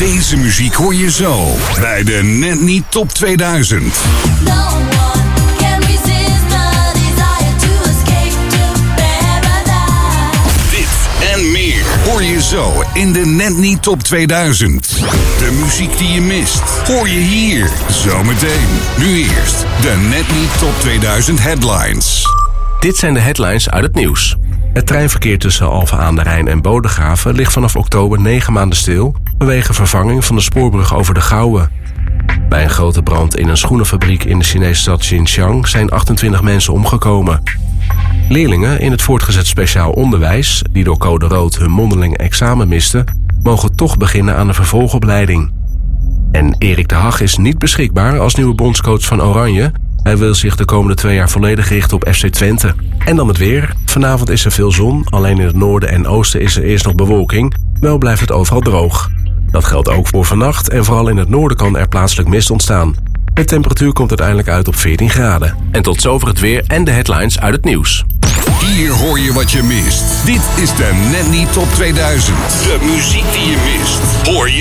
Deze muziek hoor je zo bij de Net Niet Top 2000. En meer hoor je zo in de Net Niet Top 2000. De muziek die je mist, hoor je hier zometeen. Nu eerst de Net Niet Top 2000 headlines. Dit zijn de headlines uit het nieuws. Het treinverkeer tussen Alphen aan de Rijn en Bodegraven ligt vanaf oktober 9 maanden stil vanwege vervanging van de spoorbrug over de Gouwe. Bij een grote brand in een schoenenfabriek in de Chinese stad Xinjiang zijn 28 mensen omgekomen. Leerlingen in het voortgezet speciaal onderwijs, die door code rood hun mondeling examen misten, mogen toch beginnen aan de vervolgopleiding. En Erik de Hag is niet beschikbaar als nieuwe bondscoach van Oranje. Hij wil zich de komende 2 jaar volledig richten op FC Twente. En dan het weer. Vanavond is er veel zon, alleen in het noorden en oosten is er eerst nog bewolking. Wel blijft het overal droog. Dat geldt ook voor vannacht en vooral in het noorden kan er plaatselijk mist ontstaan. De temperatuur komt uiteindelijk uit op 14 graden. En tot zover het weer en de headlines uit het nieuws. Hier hoor je wat je mist. Dit is de Net Niet Top 2000. De muziek die je mist, hoor je